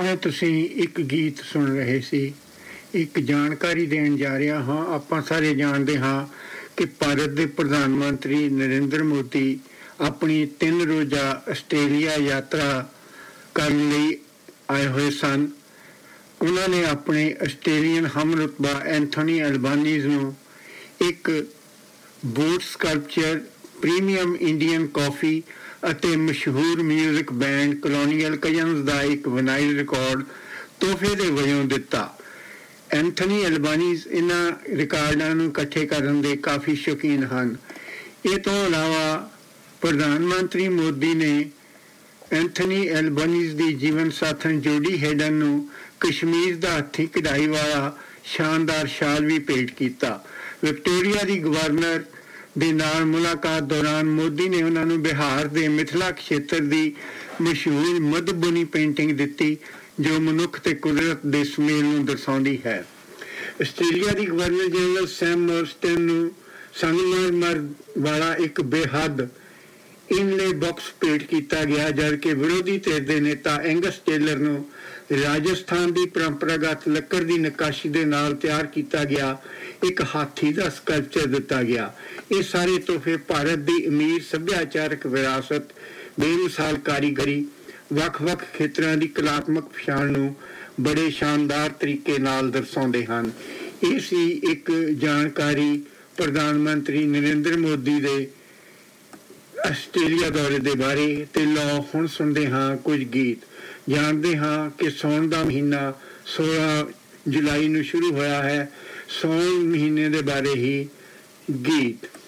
ਹੁਣੇ ਤੁਸੀਂ ਇੱਕ ਗੀਤ ਸੁਣ ਰਹੇ ਸੀ। ਇੱਕ ਜਾਣਕਾਰੀ ਦੇਣ ਜਾ ਰਿਹਾ ਹਾਂ। ਆਪਾਂ ਸਾਰੇ ਜਾਣਦੇ ਹਾਂ ਕਿ ਭਾਰਤ ਦੇ ਪ੍ਰਧਾਨ ਮੰਤਰੀ ਨਰਿੰਦਰ ਮੋਦੀ ਆਪਣੀ 3 ਰੋਜ਼ਾ ਆਸਟ੍ਰੇਲੀਆ ਯਾਤਰਾ ਕਰਨ ਲਈ ਆਏ ਹੋਏ ਸਨ। ਉਹਨਾਂ ਨੇ ਆਪਣੇ ਆਸਟ੍ਰੇਲੀਅਨ ਹਮਰੁਤਬਾ ਐਂਥੋਨੀ ਐਲਬਾਨੀਜ਼ ਨੂੰ ਇੱਕ ਬੋਟ ਸਕਲਪਚਰ, ਪ੍ਰੀਮੀਅਮ ਇੰਡੀਅਨ ਕਾਫੀ ਅਤੇ ਮਸ਼ਹੂਰ ਮਿਊਜ਼ਿਕ ਬੈਂਡ ਕਲੋਨੀਅਲ ਕਜ਼ਨਜ਼ ਦਾ ਇੱਕ ਵਿਨਾਈਲ ਰਿਕਾਰਡ ਤੋਹਫੇ ਦੇ ਵਜੋਂ ਦਿੱਤਾ। ਐਂਥੋਨੀ ਐਲਬਾਨੀਜ਼ ਇਹਨਾਂ ਰਿਕਾਰਡਾਂ ਨੂੰ ਇਕੱਠੇ ਕਰਨ ਦੇ ਕਾਫੀ ਸ਼ੌਕੀਨ ਹਨ। ਇਹ ਤੋਂ ਇਲਾਵਾ ਪ੍ਰਧਾਨ ਮੰਤਰੀ ਮੋਦੀ ਨੇ ਐਂਥੋਨੀ ਐਲਬਾਨੀਜ਼ ਦੀ ਜੀਵਨ ਸਾਥਣ ਜੋਡੀ ਹੈਡਨ ਨੂੰ ਕਸ਼ਮੀਰ ਦਾ ਹੱਥੀਂ ਕਢਾਈ ਵਾਲਾ ਸ਼ਾਨਦਾਰ ਸ਼ਾਲ ਵੀ ਭੇਟ ਕੀਤਾ। ਵਿਕਟੋਰੀਆ ਦੀ ਗਵਰਨਰ ਦੇ ਨਾਲ ਮੁਲਾਕਾਤ ਦੌਰਾਨ ਮੋਦੀ ਨੇ ਉਹਨਾਂ ਨੂੰ ਬਿਹਾਰ ਦੇ ਮਿਥਿਲਾ ਖੇਤਰ ਦੀ ਮਸ਼ਹੂਰ ਮਧੁਬਨੀ ਪੇਂਟਿੰਗ ਦਿੱਤੀ, ਜੋ ਮਨੁੱਖ ਤੇ ਕੁਦਰਤ ਦੇ ਸੁਮੇਲ ਨੂੰ ਦਰਸਾਉਂਦੀ ਹੈ। ਆਸਟ੍ਰੇਲੀਆ ਦੀ ਗਵਰਨਰ ਜਨਰਲ ਸੈਮ ਮੋਰਸਟਨ ਨੂੰ ਸੰਗਮਰਮਰ ਵਾਲਾ ਇੱਕ ਬੇਹੱਦ ਇਨਲੇ ਬਾਕਸ ਭੇਟ ਕੀਤਾ ਗਿਆ, ਜਦਕਿ ਵਿਰੋਧੀ ਧਿਰ ਦੇ ਨੇਤਾ ਐਂਗਸ ਟੇਲਰ ਨੂੰ ਰਾਜਸਥਾਨ ਦੀ ਪਰੰਪਰਾਗਤ ਲੱਕੜ ਦੀ ਨਕਾਸ਼ੀ ਦੇ ਨਾਲ ਤਿਆਰ ਕੀਤਾ ਗਿਆ ਇੱਕ ਹਾਥੀ ਦਾ ਸਕਲਪਚਰ ਦਿੱਤਾ ਗਿਆ। ਇਹ ਸਾਰੇ ਤੋਹਫੇ ਭਾਰਤ ਦੀ ਅਮੀਰ ਸੱਭਿਆਚਾਰਕ ਵਿਰਾਸਤ, ਬੇਮਿਸਾਲ ਕਾਰੀਗਰੀ, ਵੱਖ-ਵੱਖ ਖੇਤਰਾਂ ਦੀ ਕਲਾਤਮਕ ਪਛਾਣ ਨੂੰ ਬੜੇ ਸ਼ਾਨਦਾਰ ਤਰੀਕੇ ਨਾਲ ਦਰਸਾਉਂਦੇ ਹਨ। ਇਹ ਸੀ ਇੱਕ ਜਾਣਕਾਰੀ ਪ੍ਰਧਾਨ ਮੰਤਰੀ ਨਰਿੰਦਰ ਮੋਦੀ ਦੇ ਆਸਟ੍ਰੇਲੀਆ ਦੌਰੇ ਦੇ ਬਾਰੇ। ਤੇ ਲਓ ਹੁਣ ਸੁਣਦੇ ਹਾਂ ਕੁਝ ਗੀਤ। ਜਾਣਦੇ ਹਾਂ ਕਿ ਸਾਉਣ ਦਾ ਮਹੀਨਾ 16 ਜੁਲਾਈ ਨੂੰ ਸ਼ੁਰੂ ਹੋਇਆ ਹੈ। ਸਾਉਣ ਮਹੀਨੇ ਦੇ ਬਾਰੇ ਹੀ ਗੀਤ।